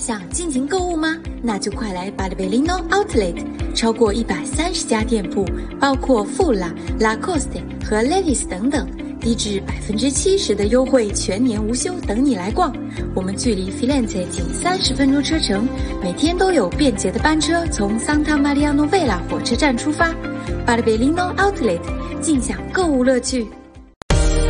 想尽情购物吗？那就快来Bartolino Outlet， 超过130家店铺，包括Fila、Lacoste 和 Levi's 等等，低至70%的优惠，全年无休，等你来逛。我们距离 Firenze 仅30分钟车程，每天都有便捷的班车从 Santa Maria Novella 火车站出发。Bartolino Outlet， 尽享购物乐趣。